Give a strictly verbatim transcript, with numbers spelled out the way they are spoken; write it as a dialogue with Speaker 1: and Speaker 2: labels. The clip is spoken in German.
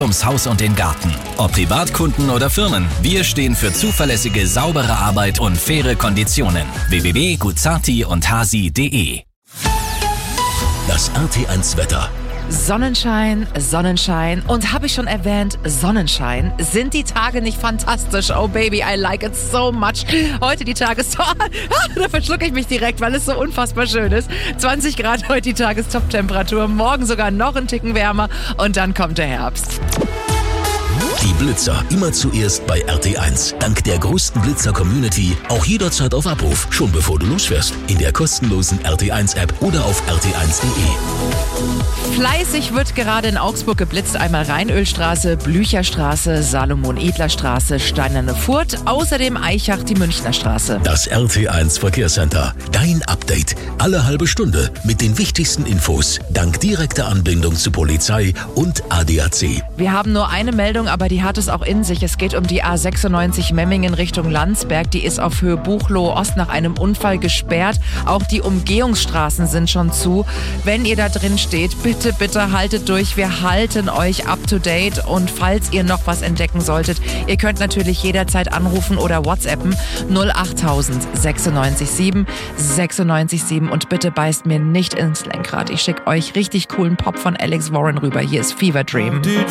Speaker 1: ums Haus und den Garten. Ob Privatkunden oder Firmen, wir stehen für zuverlässige, saubere Arbeit und faire Konditionen. w w w punkt guzzarti und hasi punkt de.
Speaker 2: Das R T eins Wetter.
Speaker 3: Sonnenschein, Sonnenschein und habe ich schon erwähnt, Sonnenschein. Sind die Tage nicht fantastisch? Oh baby, I like it so much. Heute die Tagestor. Da verschlucke ich mich direkt, weil es so unfassbar schön ist. zwanzig Grad heute die Tagestop-Temperatur. Morgen sogar noch einen Ticken wärmer und dann kommt der Herbst.
Speaker 2: Die Blitzer immer zuerst bei R T eins. Dank der größten Blitzer-Community auch jederzeit auf Abruf, schon bevor du losfährst. In der kostenlosen R T eins App oder auf r t eins punkt de.
Speaker 3: Fleißig wird gerade in Augsburg geblitzt. Einmal Rheinölstraße, Blücherstraße, Salomon-Edler-Straße, Steinerne Furt, außerdem Eichach, die Münchner Straße.
Speaker 2: Das R T eins Verkehrscenter. Dein Update. Alle halbe Stunde mit den wichtigsten Infos. Dank direkter Anbindung zu Polizei und A D A C.
Speaker 3: Wir haben nur eine Meldung, aber die hat es auch in sich. Es geht um die A sechsundneunzig Memmingen Richtung Landsberg. Die ist auf Höhe Buchloe Ost nach einem Unfall gesperrt. Auch die Umgehungsstraßen sind schon zu. Wenn ihr da drin steht, bitte, bitte haltet durch. Wir halten euch up to date. Und falls ihr noch was entdecken solltet, ihr könnt natürlich jederzeit anrufen oder WhatsAppen null achttausend sechsundneunzig sieben sechsundneunzig sieben und bitte beißt mir nicht ins Lenkrad. Ich schicke euch richtig coolen Pop von Alex Warren rüber. Hier ist Fever Dream.